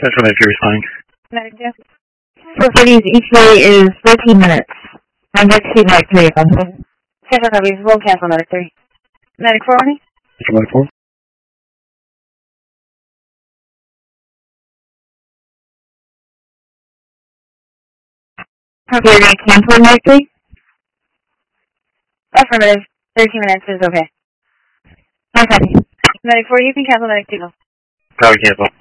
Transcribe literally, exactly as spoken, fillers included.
Central Medic three responding. Medic two. four forty's E T A is fourteen minutes. I'm going to see Medic three if I'm good. Central copies. We'll cancel Medic three. Medic four only. Central Medic four. Okay, are you going to cancel Medic three? Affirmative. thirteen minutes is okay. Okay. Medic four, you can cancel Medic two. Copy, cancel.